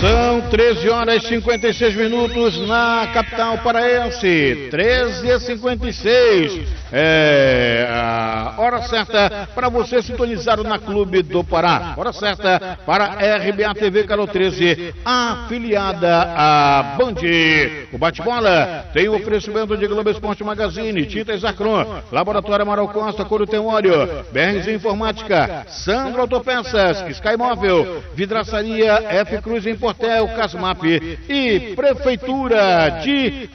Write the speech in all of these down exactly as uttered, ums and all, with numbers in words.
São treze horas e cinquenta e seis minutos na capital paraense, treze e cinquenta e seis. É a hora certa para você sintonizar na Clube do Pará. Hora certa para R B A T V Canal treze, afiliada a Band. O bate-bola tem o oferecimento de Globo Esporte Magazine, Tintas Zacron, Laboratório Amaral Costa, Couro Tenório, B R Z Informática, Sandro Autopeças, Sky Móvel, Vidraçaria F Cruz Importel, Casmap e Prefeitura de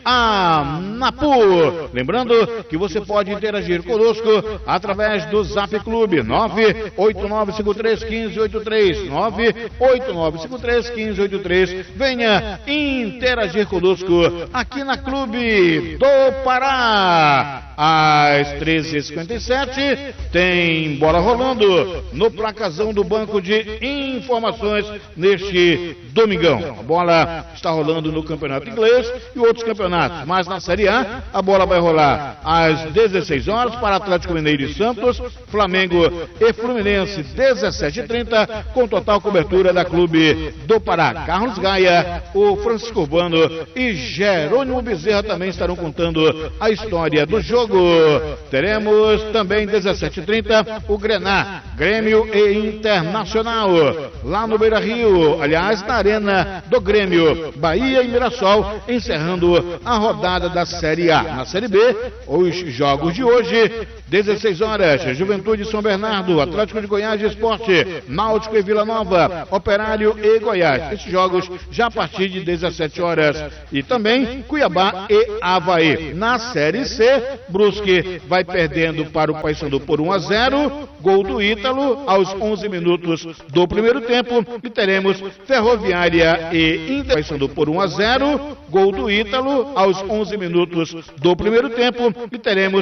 Anapu. Lembrando que você pode interagir conosco através do Zap Clube nove oito nove cinco três um cinco oito três, nove oito nove cinco três um cinco oito três. Venha interagir conosco aqui na Clube do Pará. Às treze e cinquenta e sete tem bola rolando no placazão do Banco de Informações neste domingão. A bola está rolando no Campeonato Inglês e outros campeonatos, mas na Série A a bola vai rolar às dezesseis horas para Atlético Mineiro e Santos, Flamengo e Fluminense dezessete e trinta, com total cobertura da Clube do Pará. Carlos Gaia, o Francisco Urbano e Jerônimo Bezerra também estarão contando a história do jogo. Teremos também dezessete e trinta o Grená, Grêmio e Internacional, lá no Beira-Rio, aliás, na Arena do Grêmio, Bahia e Mirassol, encerrando a rodada da Série A. Na Série B, os jogos de hoje, dezesseis horas, Juventude São Bernardo, Atlético de Goiás e Esporte, Náutico e Vila Nova, Operário e Goiás. Esses jogos já a partir de dezessete horas. E também Cuiabá e Avaí. Na Série C, Brusque vai perdendo para o Paysandu por um a zero, gol do Ítalo aos onze minutos do primeiro tempo, e teremos Ferroviária e Inter Paysandu por um a zero, gol do Ítalo aos onze minutos do primeiro tempo, e teremos